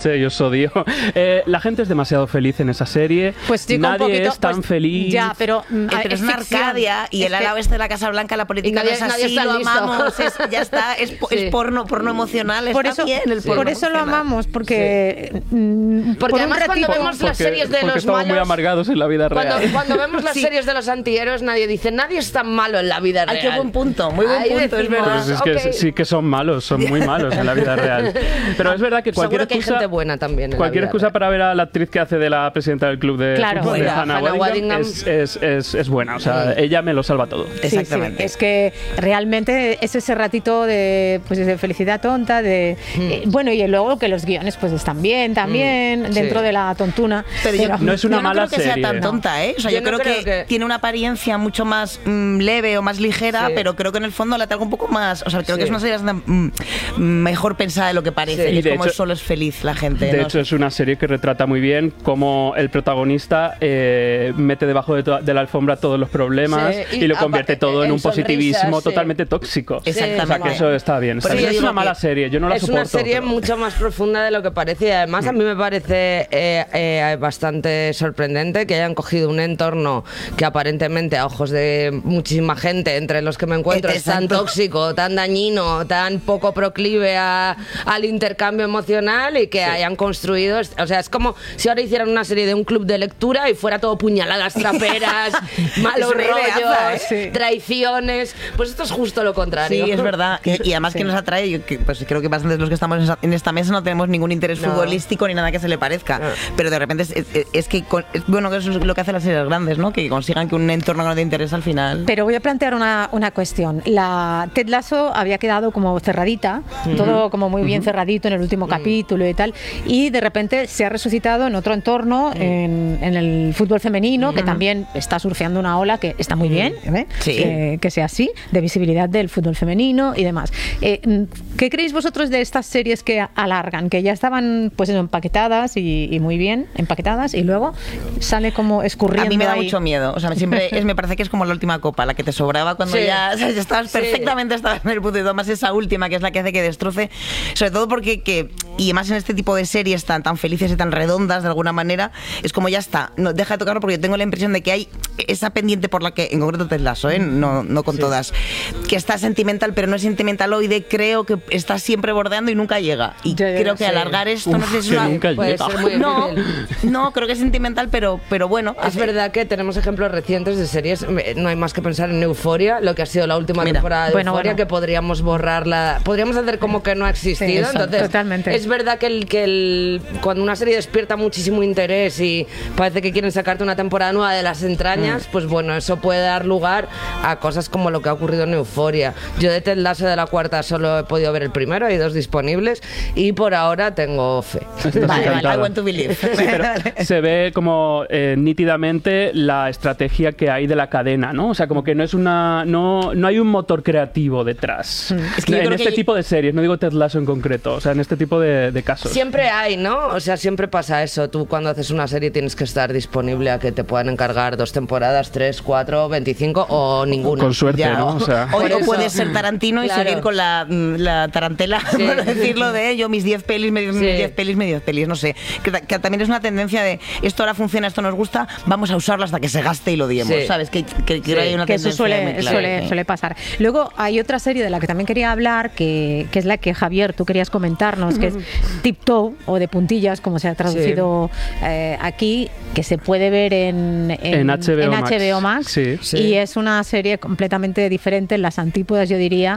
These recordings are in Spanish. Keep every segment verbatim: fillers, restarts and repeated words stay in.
noche y os odio. Eh, la gente es demasiado feliz en esa serie. Pues chico, nadie un poquito, es tan pues, feliz. Ya, pero, eh, pero es, es una Arcadia y el ala oeste de la Casa Blanca, la política nadie, no es así, lo amamos, es, ya está, es, sí. es porno, porno emocional, por está eso, bien el sí. porno Por eso lo emocional. amamos, porque... Sí. Porque por además cuando vemos porque, las series de porque los estamos malos... muy amargados en la vida real. Cuando, cuando vemos las sí. series de los antihéroes, nadie dice, nadie es tan malo en la vida real. Ay, qué buen punto, muy buen Ahí punto, decimos, es verdad. Pues es que okay. sí que son malos, son muy malos en la vida real. Pero es verdad que cualquier Seguro que excusa... hay gente buena también en Cualquier la vida excusa real. para ver a la actriz que hace de la presidenta del club de claro. fútbol, de Mira, Hannah Hannah Waddingham, Waddingham. es, es, es, es buena. O sea, ella me lo salva todo. Exactamente. Sí, sí. Es que realmente es ese ratito de, pues, de felicidad tonta, de mm. eh, bueno, y luego que los guiones pues están bien también, mm. dentro sí. de la tontuna. Pero, pero yo, no es una yo no mala creo que serie. sea tan tonta, ¿eh? O sea, yo, yo creo, no creo que, que tiene una apariencia mucho más mm, leve o más ligera, sí. pero creo que en el fondo la traigo un poco más. O sea, creo sí. que es una serie bastante mm, mejor pensada de lo que parece. Sí. Y es de como hecho, solo es feliz la gente. De ¿no? hecho, es una serie que retrata muy bien cómo el protagonista eh, mete debajo de, de la alfombra todos los problemas sí. y, y lo convierte todo en, en un positivismo sí. totalmente tóxico. Exactamente. O sea, que eso está bien. Está Por bien. eso Es una digo mala que serie, yo no la es soporto. Es una serie pero... mucho más profunda de lo que parece y además a mí me parece eh, eh, bastante sorprendente que hayan cogido un entorno que aparentemente a ojos de muchísima gente, entre los que me encuentro, es tan tóxico, tan dañino, tan poco proclive a, al intercambio emocional y que sí. hayan construido, o sea, es como si ahora hicieran una serie de un club de lectura y fuera todo puñaladas traperas, malos rollos, ¿eh? traiciones, pues esto es justo lo contrario. Sí, es verdad. Y además sí. que nos atrae, yo, que, pues creo que bastantes de los que estamos en esta mesa no tenemos ningún interés no. futbolístico ni nada que se le parezca, no. pero de repente es, es, es que, es, bueno, que eso es lo que hacen las series grandes, ¿no? Que consigan que un entorno no te interese al final. Pero voy a plantear una, una cuestión. La Ted Lasso había quedado como cerradita, uh-huh. todo como muy bien uh-huh. cerradito en el último uh-huh. capítulo y tal, y de repente se ha resucitado en otro entorno, uh-huh. en, en el fútbol femenino, uh-huh. que también está surfeando una ola que está muy bien, ¿eh? Sí. que, que sea así, de visibilidad del fútbol femenino y demás. Eh, ¿Qué creéis vosotros de estas series que alargan, que ya estaban pues eso, empaquetadas y, y muy bien empaquetadas y luego sale como escurriendo? A mí me da ahí. mucho miedo, o sea, siempre es, me parece que es como la última copa, la que te sobraba cuando sí. ya, o sea, ya estabas sí. perfectamente estabas en el punto y además esa última que es la que hace que destroce, sobre todo porque que, y más en este tipo de series tan, tan felices y tan redondas de alguna manera, es como ya está, no, deja de tocarlo porque yo tengo la impresión de que hay esa pendiente por la que, en concreto Ted Lasso, ¿eh? no, no con sí. todas, que está sentimental pero no es sentimentaloide, creo que está siempre bordeando y nunca llega y yo, creo que sí. alargar esto Uf, no sé si es una... puede ser muy no, no, creo que es sentimental pero, pero bueno. Es verdad que tenemos ejemplos recientes de series, no hay más que pensar en Euphoria, lo que ha sido la última Mira, temporada de bueno, Euphoria, bueno. que podríamos borrarla, podríamos hacer como que no ha existido, sí, entonces totalmente. Es verdad que, el, que el, cuando una serie despierta muchísimo interés y parece que quieren sacarte una temporada nueva de las entrañas, mm. pues bueno, eso puede dar lugar a cosas como lo que ha ocurrido en Euphoria. Yo de Ted Lasso de la cuarta solo he podido ver el primero, hay dos disponibles y por ahora tengo fe. Vale, vale, I want to believe. Sí, pero se ve como eh, nítidamente la estrategia que hay de la cadena, ¿no? O sea, como que no es una, no, no hay un motor creativo detrás. Es que en este que... tipo de series, no digo Ted Lasso en concreto, o sea, en este tipo de, de casos. Siempre hay, ¿no? O sea, siempre pasa eso. Tú cuando haces una serie tienes que estar disponible a que te puedan encargar dos temporadas, tres, cuatro, veinticinco o ninguna. Con suerte, ya, ¿no? O sea, o, o puedes ser Tarantino y claro. seguir con la, la tarantela, sí. por decirlo de yo, mis diez pelis, mis diez sí. pelis, mis diez pelis, no sé. Que, que también es una tendencia de esto ahora funciona, esto nos gusta, vamos a usarlo hasta que se gaste y lo diemos, sí. ¿sabes? Que, que, que sí. hay una que tendencia eso suele, muy clara, suele, sí. suele pasar. Luego hay otra serie de la que también quería hablar, que, que es la que Javier, tú querías comentarnos, que es Tiptoe, o de puntillas, como se ha traducido sí. eh, aquí, que se puede ver en, en, en H B O en Max, H B O Max sí. Sí. y es una serie completamente diferente, en las antípodas yo diría,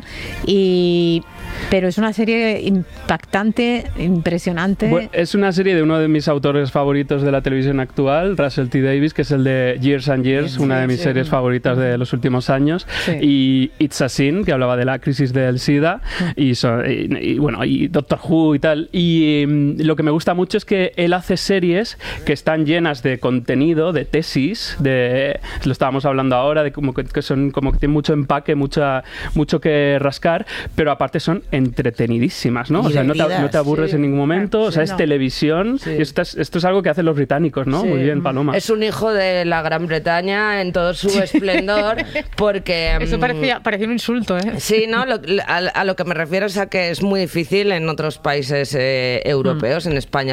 y pero es una serie impactante, impresionante. Bueno, es una serie de uno de mis autores favoritos de la televisión actual, Russell T. Davies, que es el de Years and Years, sí, una de mis sí. series favoritas de los últimos años, sí. y It's a Sin, que hablaba de la crisis del SIDA, y, so, y, y bueno, y Doctor Who y tal. Y um, lo que me gusta mucho es que él hace series que están llenas de contenido, de tesis, de lo estábamos hablando ahora, de como que, que son como que tienen mucho empaque, mucha, mucho que rascar, pero aparte son entretenidísimas, ¿no? O sea, no te, no te aburres sí. en ningún momento, o sea, es no. televisión, sí. y esto es, esto es algo que hacen los británicos, ¿no? Sí. Muy bien, Paloma. Es un hijo de la Gran Bretaña en todo su esplendor, porque... Eso parecía, parecía un insulto, ¿eh? Sí, ¿no? Lo, a, a lo que me refiero es a que es muy difícil en otros países eh, europeos, mm. en España